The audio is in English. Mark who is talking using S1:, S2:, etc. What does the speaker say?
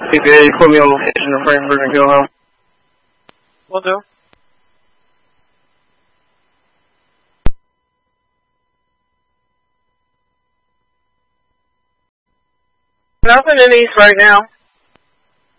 S1: CPA, you put me on location in Frankfurt and Gilhelm.
S2: Will do. Nothing in East right now.